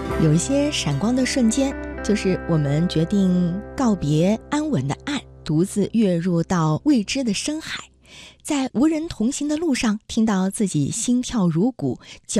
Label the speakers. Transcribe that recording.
Speaker 1: 有一些闪光的瞬间，就是我们决定告别安稳的岸，独自跃入到未知的深海，在无人同行的路上，听到自己心跳如鼓，